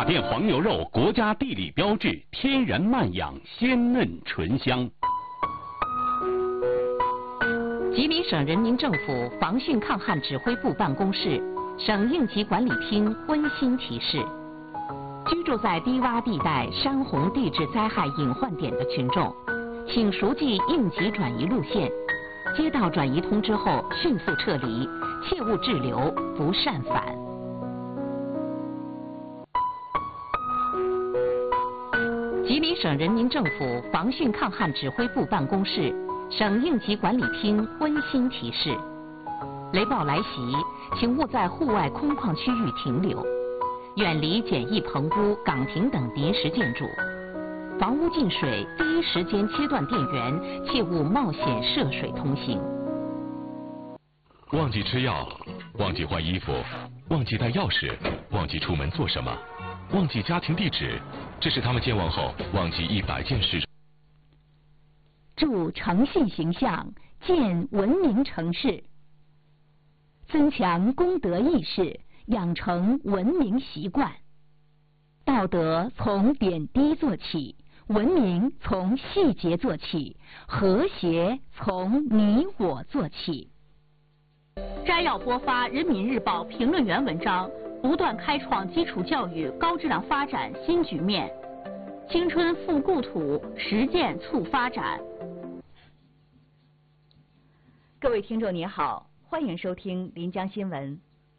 马甸黄牛肉国家地理标志，天然慢养，鲜嫩醇香。 吉林省人民政府防汛抗旱指挥部办公室、省应急管理厅温馨提示：居住在低洼地带、山洪地质灾害隐患点的群众，请熟记应急转移路线，接到转移通知后迅速撤离，切勿滞留，不擅返。吉林省人民政府防汛抗旱指挥部办公室、省应急管理厅温馨提示：雷暴来袭，请勿在户外空旷区域停留，远离简易棚屋、岗亭等临时建筑。房屋进水，第一时间切断电源，切勿冒险涉水通行。 忘记吃药，忘记换衣服，忘记带钥匙，忘记出门做什么，忘记家庭地址，这是他们健忘后忘记100件事。 筑诚信形象，建文明城市，增强公德意识，养成文明习惯。道德从点滴做起，文明从细节做起，和谐从你我做起。 摘要播发《人民日报》评论员文章：不断开创基础教育高质量发展新局面，青春复故土，实践促发展。 各位听众您好，欢迎收听临江新闻，